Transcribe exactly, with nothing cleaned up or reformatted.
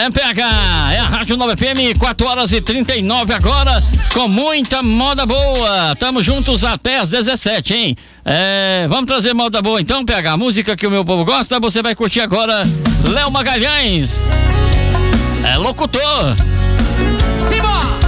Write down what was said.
É, P H, é a Rádio nove F M, quatro horas e trinta e nove agora, com muita moda boa. Tamo juntos até as dezessete, hein? É, vamos trazer moda boa então, P H. A música que o meu povo gosta, você vai curtir agora. Léo Magalhães, é locutor. Simbora!